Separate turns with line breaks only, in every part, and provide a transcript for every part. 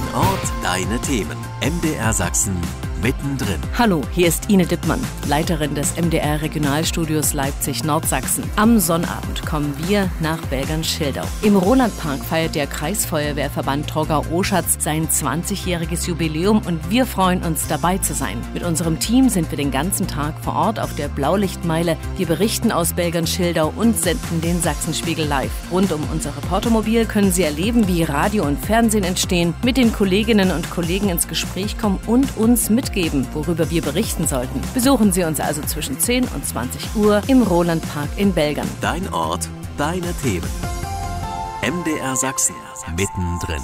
Ort, deine Themen. MDR Sachsen mittendrin.
Hallo, hier ist Ine Dittmann, Leiterin des MDR Regionalstudios Leipzig-Nordsachsen. Am Sonnabend kommen wir nach Belgern-Schildau. Im Rolandpark feiert der Kreisfeuerwehrverband Torgau-Oschatz sein 20-jähriges Jubiläum und wir freuen uns, dabei zu sein. Mit unserem Team sind wir den ganzen Tag vor Ort auf der Blaulichtmeile. Wir berichten aus Belgern-Schildau und senden den Sachsenspiegel live. Rund um unser Reportermobil können Sie erleben, wie Radio und Fernsehen entstehen, mit den Kolleginnen und Kollegen ins Gespräch kommen und uns mitgeben, worüber wir berichten sollten. Besuchen Sie uns also zwischen 10 und 20 Uhr im Rolandpark in Belgern.
Dein Ort, deine Themen. MDR Sachsen mittendrin.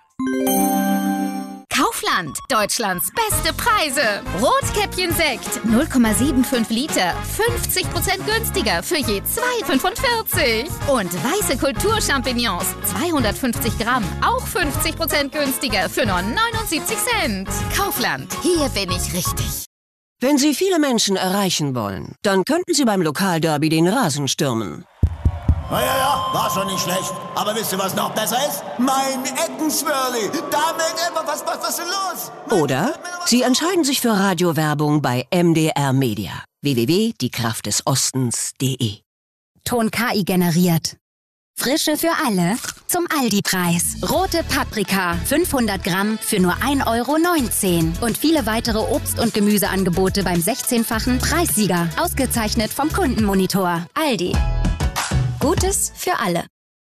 Kaufland, Deutschlands beste Preise. Rotkäppchen-Sekt, 0,75 Liter, 50% günstiger für je 2,45. Und weiße Kulturchampignons, 250 Gramm, auch 50% günstiger für nur 79 Cent. Kaufland, hier bin ich richtig.
Wenn Sie viele Menschen erreichen wollen, dann könnten Sie beim Lokalderby den Rasen stürmen.
Ja, war schon nicht schlecht. Aber wisst ihr, was noch besser ist? Mein Eckenswürli. Damit was ist denn los?
Oder Sie entscheiden sich für Radiowerbung bei MDR Media. www.diekraftdesostens.de.
Ton KI generiert. Frische für alle zum Aldi-Preis. Rote Paprika, 500 Gramm für nur 1,19 € und viele weitere Obst- und Gemüseangebote beim 16-fachen Preissieger. Ausgezeichnet vom Kundenmonitor. Aldi. Gutes für alle.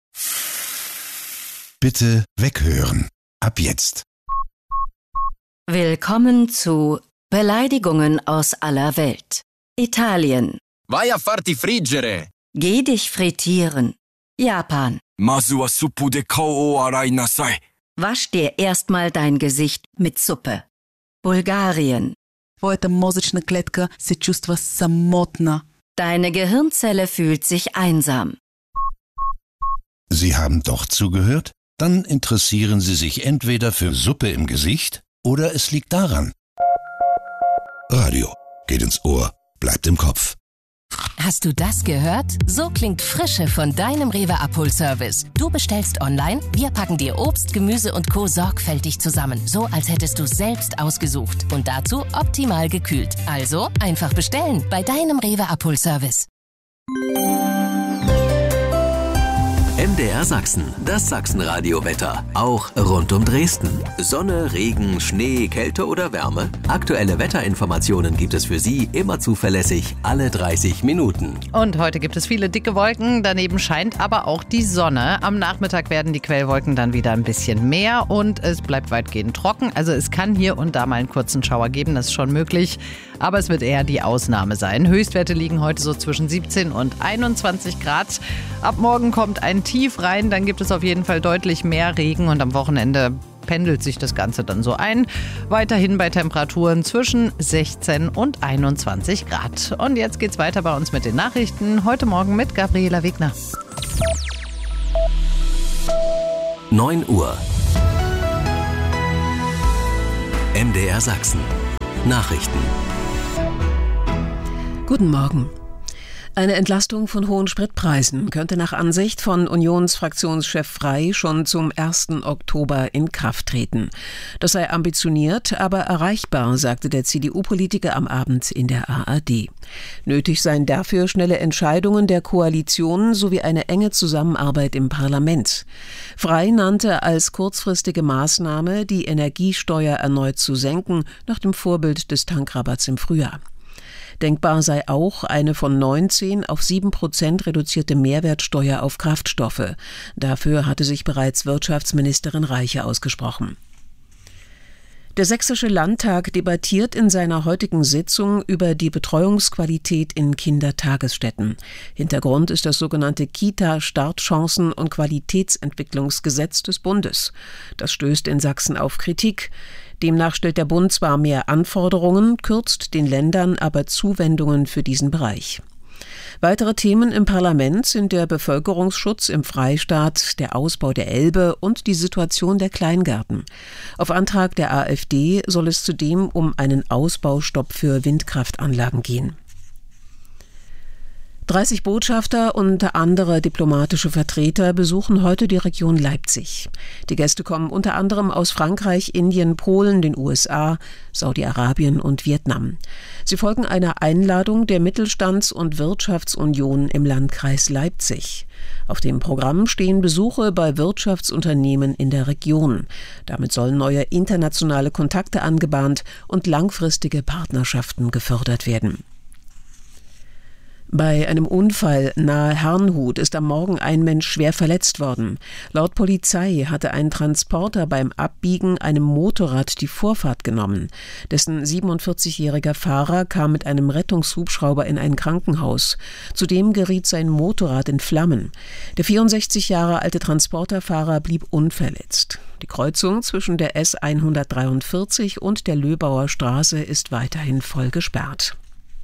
Bitte weghören. Ab jetzt.
Willkommen zu Beleidigungen aus aller Welt. Italien.
Vai a farti friggere.
Geh dich frittieren. Japan.
Masu wa suppu de kou o arai nasai.
Wasch dir erstmal dein Gesicht mit Suppe. Bulgarien.
Твоята мозъчна клетка се чувства самотна.
Deine Gehirnzelle fühlt sich einsam.
Sie haben doch zugehört? Dann interessieren Sie sich entweder für Suppe im Gesicht oder es liegt daran. Radio geht ins Ohr, bleibt im Kopf.
Hast du das gehört? So klingt Frische von deinem Rewe-Abholservice. Du bestellst online, wir packen dir Obst, Gemüse und Co. sorgfältig zusammen. So, als hättest du selbst ausgesucht. Und dazu optimal gekühlt. Also einfach bestellen bei deinem Rewe-Abholservice.
MDR Sachsen, das Sachsenradio-Wetter. Auch rund um Dresden. Sonne, Regen, Schnee, Kälte oder Wärme? Aktuelle Wetterinformationen gibt es für Sie immer zuverlässig alle 30 Minuten.
Und heute gibt es viele dicke Wolken, daneben scheint aber auch die Sonne. Am Nachmittag werden die Quellwolken dann wieder ein bisschen mehr und es bleibt weitgehend trocken. Also es kann hier und da mal einen kurzen Schauer geben, das ist schon möglich. Aber es wird eher die Ausnahme sein. Höchstwerte liegen heute so zwischen 17 und 21 Grad. Ab morgen kommt ein Tief rein, dann gibt es auf jeden Fall deutlich mehr Regen und am Wochenende pendelt sich das Ganze dann so ein. Weiterhin bei Temperaturen zwischen 16 und 21 Grad. Und jetzt geht's weiter bei uns mit den Nachrichten. Heute Morgen mit Gabriela Wegner.
9 Uhr. MDR Sachsen. Nachrichten.
Guten Morgen. Eine Entlastung von hohen Spritpreisen könnte nach Ansicht von Unionsfraktionschef Frey schon zum 1. Oktober in Kraft treten. Das sei ambitioniert, aber erreichbar, sagte der CDU-Politiker am Abend in der ARD. Nötig seien dafür schnelle Entscheidungen der Koalition sowie eine enge Zusammenarbeit im Parlament. Frey nannte als kurzfristige Maßnahme, die Energiesteuer erneut zu senken, nach dem Vorbild des Tankrabatts im Frühjahr. Denkbar sei auch eine von 19 auf 7% reduzierte Mehrwertsteuer auf Kraftstoffe. Dafür hatte sich bereits Wirtschaftsministerin Reiche ausgesprochen. Der Sächsische Landtag debattiert in seiner heutigen Sitzung über die Betreuungsqualität in Kindertagesstätten. Hintergrund ist das sogenannte Kita-Startchancen- und Qualitätsentwicklungsgesetz des Bundes. Das stößt in Sachsen auf Kritik. Demnach stellt der Bund zwar mehr Anforderungen, kürzt den Ländern aber Zuwendungen für diesen Bereich. Weitere Themen im Parlament sind der Bevölkerungsschutz im Freistaat, der Ausbau der Elbe und die Situation der Kleingärten. Auf Antrag der AfD soll es zudem um einen Ausbaustopp für Windkraftanlagen gehen. 30 Botschafter und andere diplomatische Vertreter besuchen heute die Region Leipzig. Die Gäste kommen unter anderem aus Frankreich, Indien, Polen, den USA, Saudi-Arabien und Vietnam. Sie folgen einer Einladung der Mittelstands- und Wirtschaftsunion im Landkreis Leipzig. Auf dem Programm stehen Besuche bei Wirtschaftsunternehmen in der Region. Damit sollen neue internationale Kontakte angebahnt und langfristige Partnerschaften gefördert werden. Bei einem Unfall nahe Herrnhut ist am Morgen ein Mensch schwer verletzt worden. Laut Polizei hatte ein Transporter beim Abbiegen einem Motorrad die Vorfahrt genommen. Dessen 47-jähriger Fahrer kam mit einem Rettungshubschrauber in ein Krankenhaus. Zudem geriet sein Motorrad in Flammen. Der 64 Jahre alte Transporterfahrer blieb unverletzt. Die Kreuzung zwischen der S143 und der Löbauer Straße ist weiterhin voll gesperrt.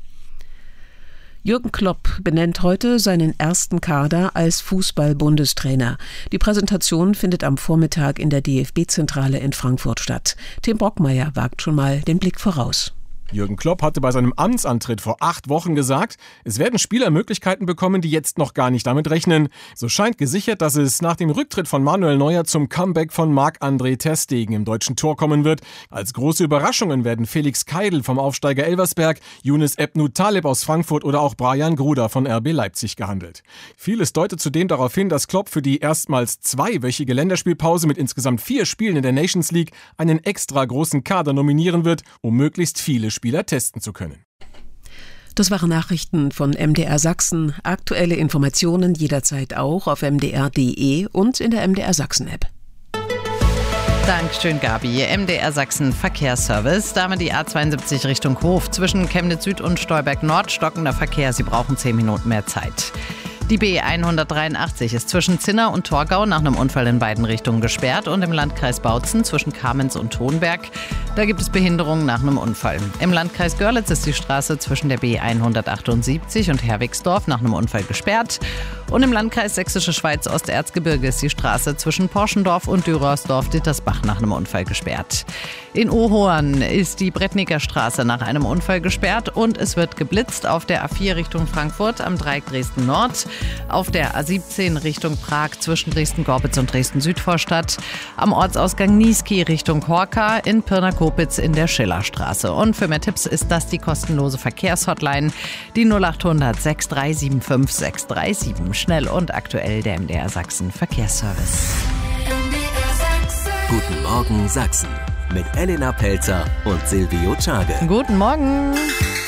Jürgen Klopp benennt heute seinen ersten Kader als Fußball-Bundestrainer. Die Präsentation findet am Vormittag in der DFB-Zentrale in Frankfurt statt. Tim Brockmeier wagt schon mal den Blick voraus.
Jürgen Klopp hatte bei seinem Amtsantritt vor 8 Wochen gesagt, es werden Spieler Möglichkeiten bekommen, die jetzt noch gar nicht damit rechnen. So scheint gesichert, dass es nach dem Rücktritt von Manuel Neuer zum Comeback von Marc-André ter Stegen im deutschen Tor kommen wird. Als große Überraschungen werden Felix Keidl vom Aufsteiger Elversberg, Younes Ebnou Taleb aus Frankfurt oder auch Brian Gruda von RB Leipzig gehandelt. Vieles deutet zudem darauf hin, dass Klopp für die erstmals 2-wöchige Länderspielpause mit insgesamt 4 Spielen in der Nations League einen extra großen Kader nominieren wird, um möglichst viele Spieler testen zu können.
Das waren Nachrichten von MDR Sachsen. Aktuelle Informationen jederzeit auch auf mdr.de und in der MDR Sachsen-App.
Dankeschön, Gabi. MDR Sachsen Verkehrsservice. Damit die A72 Richtung Hof. Zwischen Chemnitz Süd und Stolberg Nord stockender Verkehr. Sie brauchen 10 Minuten mehr Zeit. Die B183 ist zwischen Zinna und Torgau nach einem Unfall in beiden Richtungen gesperrt und im Landkreis Bautzen zwischen Kamenz und Thonberg. Da gibt es Behinderungen nach einem Unfall. Im Landkreis Görlitz ist die Straße zwischen der B178 und Herwigsdorf nach einem Unfall gesperrt. Und im Landkreis Sächsische Schweiz Osterzgebirge ist die Straße zwischen Porschendorf und Dürrersdorf-Dittersbach nach einem Unfall gesperrt. In Ohoan ist die Brettniker Straße nach einem Unfall gesperrt und es wird geblitzt auf der A4 Richtung Frankfurt am Dreieck Dresden Nord, auf der A17 Richtung Prag zwischen Dresden-Gorbitz und Dresden-Südvorstadt, am Ortsausgang Niesky Richtung Horka, in Pirna-Kopitz in der Schillerstraße. Und für mehr Tipps ist das die kostenlose Verkehrshotline, die 0800 6375 637. Schnell und aktuell der MDR Sachsen Verkehrsservice.
Guten Morgen Sachsen mit Elena Pelzer und Silvio Czage.
Guten Morgen.